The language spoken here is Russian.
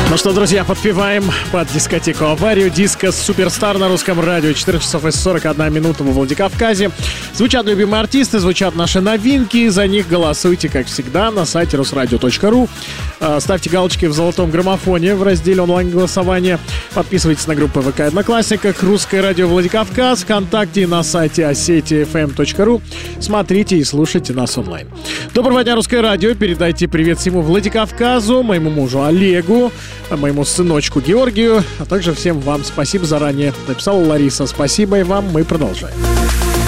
Ну что, друзья, подпеваем под дискотеку «Аварию». Диско «Суперстар» на русском радио. 14 часов и 41 минута во Владикавказе. Звучат любимые артисты, звучат наши новинки. За них голосуйте, как всегда, на сайте rusradio.ru. Ставьте галочки в золотом граммофоне в разделе онлайн-голосования. Подписывайтесь на группы ВК Одноклассниках, Русское радио Владикавказ, ВКонтакте и на сайте osetiafm.ru. Смотрите и слушайте нас онлайн. Доброго дня, Русское радио. Передайте привет всему Владикавказу, моему мужу Олегу, моему сыночку Георгию, а также всем вам спасибо заранее. Написала Лариса. Спасибо и вам. Мы продолжаем.